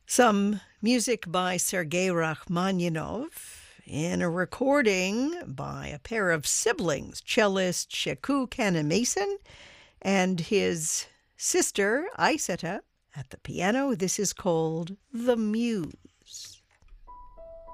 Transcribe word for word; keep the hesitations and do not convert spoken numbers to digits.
Some music by Sergei Rachmaninoff in a recording by a pair of siblings, cellist Sheku Kanemason and his sister Aisata at the piano. This is called The Muse.